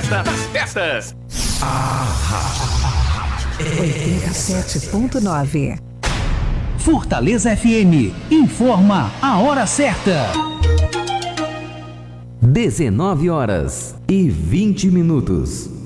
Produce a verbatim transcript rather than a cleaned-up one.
festa das festas. oitenta e sete ponto nove. Fortaleza F M informa a hora certa. dezenove horas e vinte minutos.